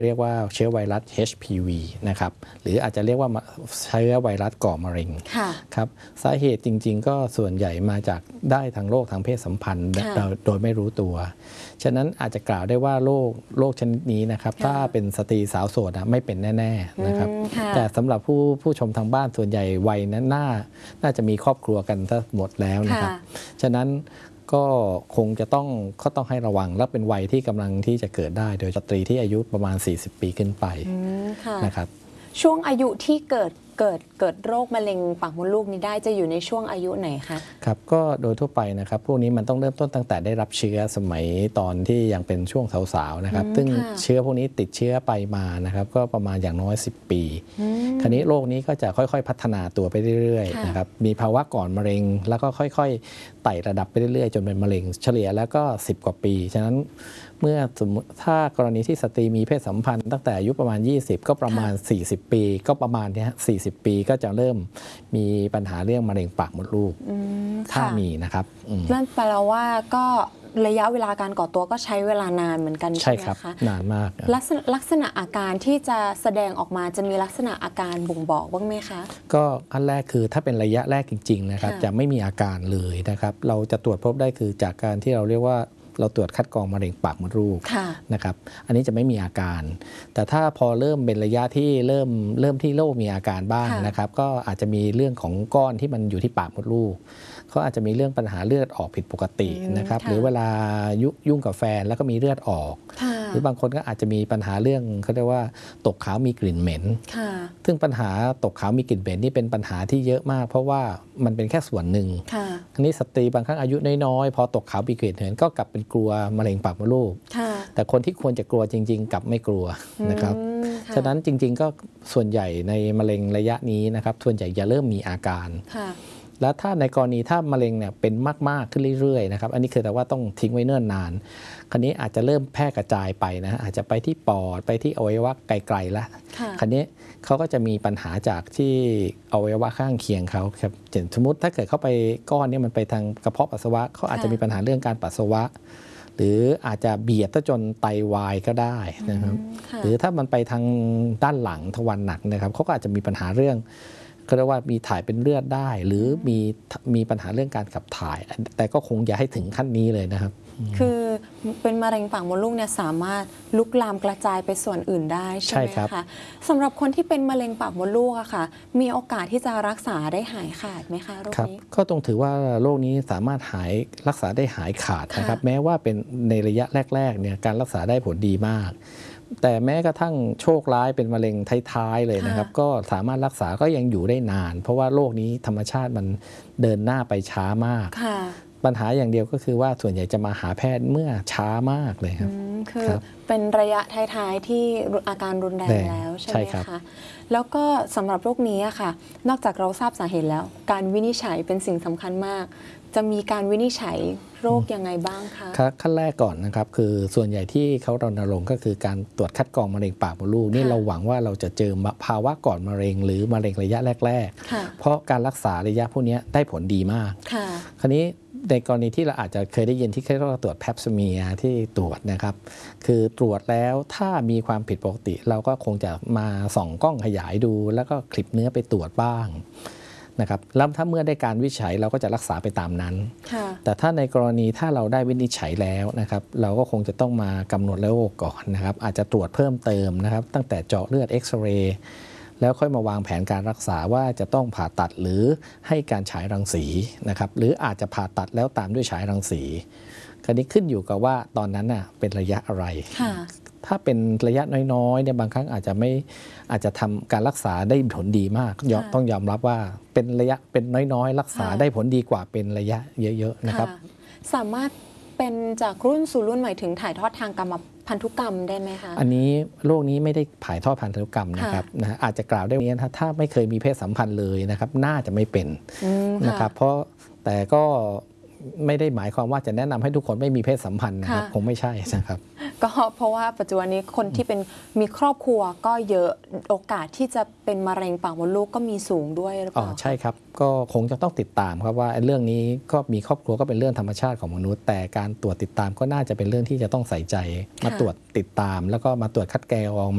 เรียกว่าเชื้อไวรัส HPV นะครับหรืออาจจะเรียกว่าเชื้อไวรัสก่อมะเร็งครับสาเหตุจริงๆก็ส่วนใหญ่มาจากได้ทางโรคทางเพศสัมพันธ์โดยไม่รู้ตัวฉะนั้นอาจจะกล่าวได้ว่าโรคชนิดนี้นะครับถ้าเป็นสตรีสาวโสดไม่เป็นแน่ๆนะครับแต่สำหรับผู้ชมทางบ้านส่วนใหญ่วัยนั้นน่าจะมีครอบครัวกันทั้งหมดแล้วนะครับฉะนั้นก็คงจะต้องให้ระวังและเป็นวัยที่กำลังที่จะเกิดได้โดยสตรีที่อายุประมาณ40 ปีขึ้นไปนะครับช่วงอายุที่เกิดโรคมะเร็งปากมดลูกนี้ได้จะอยู่ในช่วงอายุไหนคะครับก็โดยทั่วไปนะครับพวกนี้มันต้องเริ่มต้นตั้งแต่ได้รับเชื้อสมัยตอนที่ยังเป็นช่วงสาวๆนะครับซึ่งเชื้อพวกนี้ติดเชื้อไปมานะครับก็ประมาณอย่างน้อย10 ปีคราวนี้โรคนี้ก็จะค่อยๆพัฒนาตัวไปเรื่อยๆนะครับมีภาวะก่อนมะเร็งแล้วก็ค่อยๆไต่ระดับไปเรื่อยๆจนเป็นมะเร็งเฉลี่ยแล้วก็10 กว่าปีฉะนั้นเมื่อสมมติถ้ากรณีที่สตรีมีเพศสัมพันธ์ตั้งแต่อายุประมาณ20ก็ประมาณ40 ปีก็ประมาณนี้40 ปีก็จะเริ่มมีปัญหาเรื่องมะเร็งปากมดลูกถ้ามีนะครับนั่นแปลว่าก็ระยะเวลาการก่อตัวก็ใช้เวลานานเหมือนกันใช่ไหมคะนานมากลักษณะอาการที่จะแสดงออกมาจะมีลักษณะอาการบ่งบอกบ้างไหมคะก็ขั้นแรกคือถ้าเป็นระยะแรกจริงๆนะครับจะไม่มีอาการเลยนะครับเราจะตรวจพบได้คือจากการที่เราเรียกว่าเราตรวจคัดกรองมะเร็งปากมดลูกนะครับอันนี้จะไม่มีอาการแต่ถ้าพอเริ่มเป็นระยะที่เริ่มที่โรคมีอาการบ้างนะครับก็อาจจะมีเรื่องของก้อนที่มันอยู่ที่ปากมดลูกเขาอาจจะมีเรื่องปัญหาเลือดออกผิดปกตินะครับหรือเวลายุ่งกับแฟนแล้วก็มีเลือดออกหรือบางคนก็อาจจะมีปัญหาเรื่องเขาเรียกว่าตกขาวมีกลิ่นเหม็นซึ่งปัญหาตกขาวมีกลิ่นเหม็นนี่เป็นปัญหาที่เยอะมากเพราะว่ามันเป็นแค่ส่วนหนึ่งทีนี้สตรีบางครั้งอายุน้อยๆพอตกขาวมีกลิ่นเหม็นก็กลับเป็นกลัวมะเร็งปากมดลูกแต่คนที่ควรจะกลัวจริงๆกลับไม่กลัวนะครับฉะนั้นจริงๆก็ส่วนใหญ่ในมะเร็งระยะนี้นะครับส่วนใหญ่จะเริ่มมีอาการแล้วถ้าในกรณีถ้ามะเร็งเนี่ยเป็นมากๆขึ้นเรื่อยๆนะครับอันนี้คือแต่ว่าต้องทิ้งไว้เนิ่นนานคราวนี้อาจจะเริ่มแพร่กระจายไปนะอาจจะไปที่ปอดไปที่อวัยวะไกลๆแล้วคราวนี้เขาก็จะมีปัญหาจากที่อวัยวะข้างเคียงเขาครับสมมติถ้าเกิดเข้าไปก้อนนี้มันไปทางกระเพาะปัสสาวะเขาอาจจะมีปัญหาเรื่องการปัสสาวะหรืออาจจะเบียดจนไตวายก็ได้นะครับหรือถ้ามันไปทางด้านหลังทวารหนักนะครับเขาก็อาจจะมีปัญหาเรื่องก็เรียกว่ามีถ่ายเป็นเลือดได้หรือมีปัญหาเรื่องการขับถ่ายแต่ก็คงอย่าให้ถึงขั้นนี้เลยนะครับคือเป็นมะเร็งปากมดลูกเนี่ยสามารถลุกลามกระจายไปส่วนอื่นได้ใช่ไหมคะสำหรับคนที่เป็นมะเร็งปากมดลูกอะค่ะมีโอกาสที่จะรักษาได้หายขาดไหมคะโรคนี้ก็ต้องถือว่าโรคนี้สามารถรักษาได้หายขาดนะครับแม้ว่าเป็นในระยะแรกๆเนี่ยการรักษาได้ผลดีมากแต่แม้กระทั่งโชคร้ายเป็นมะเร็งท้ายๆเลยนะครับก็สามารถรักษาก็ยังอยู่ได้นานเพราะว่าโรคนี้ธรรมชาติมันเดินหน้าไปช้ามากปัญหาอย่างเดียวก็คือว่าส่วนใหญ่จะมาหาแพทย์เมื่อช้ามากเลยครับคือเป็นระยะท้ายๆที่อาการรุนแรงแล้วใช่ไหมคะแล้วก็สำหรับโรคนี้ค่ะนอกจากเราทราบสาเหตุแล้วการวินิจฉัยเป็นสิ่งสำคัญมากจะมีการวินิจฉัยโรคยังไงบ้างคะขั้นแรกก่อนนะครับคือส่วนใหญ่ที่เขารณรงค์ก็คือการตรวจคัดกรองมะเร็งปากมดลูกนี่เราหวังว่าเราจะเจอภาวะก่อนมะเร็งหรือมะเร็งระยะแรกๆเพราะการรักษาระยะพวกนี้ได้ผลดีมากคราวนี้ในกรณีที่เราอาจจะเคยได้ยินที่เขาตรวจแพปสเมียที่ตรวจนะครับคือตรวจแล้วถ้ามีความผิดปกติเราก็คงจะมาส่องกล้องขยายดูแล้วก็คลิปเนื้อไปตรวจบ้างนะครับแล้วถ้าเมื่อได้การวินิจฉัยเราก็จะรักษาไปตามนั้นแต่ถ้าในกรณีถ้าเราได้วินิจฉัยแล้วนะครับเราก็คงจะต้องมากำหนดโรคก่อนนะครับอาจจะตรวจเพิ่มเติมนะครับตั้งแต่เจาะเลือดเอ็กซเรย์แล้วค่อยมาวางแผนการรักษาว่าจะต้องผ่าตัดหรือให้การฉายรังสีนะครับหรืออาจจะผ่าตัดแล้วตามด้วยฉายรังสีคราวนี้ขึ้นอยู่กับว่าตอนนั้นน่ะเป็นระยะอะไรถ้าเป็นระยะน้อยๆเนี่ยบางครั้งอาจจะทำการรักษาได้ผลดีมากต้องยอมรับว่าเป็นระยะเป็นน้อยๆรักษาได้ผลดีกว่าเป็นระยะเยอะๆนะครับสามารถเป็นจากรุ่นสู่รุ่นหมายถึงถ่ายทอดทางกรรมพันธุกรรมได้ไหมคะอันนี้โรคนี้ไม่ได้ถ่ายทอดพันธุกรรมนะครับอาจจะกล่าวได้ว่าถ้าไม่เคยมีเพศสัมพันธ์เลยนะครับน่าจะไม่เป็นนะครับเพราะแต่ก็ไม่ได้หมายความว่าจะแนะนำให้ทุกคนไม่มีเพศสัมพันธ์นะครับคงไม่ใช่นะครับก็เพราะว่าปัจจุบันนี้คนที่มีครอบครัวก็เยอะโอกาสที่จะเป็นมะเร็งปากมดลูกก็มีสูงด้วยหรือเปล่าใช่ครับก็คงจะต้องติดตามครับว่าเรื่องนี้ก็มีครอบครัวก็เป็นเรื่องธรรมชาติของมนุษย์แต่การตรวจติดตามก็น่าจะเป็นเรื่องที่จะต้องใส่ใจมาตรวจติดตามแล้วก็มาตรวจคัดแยกออก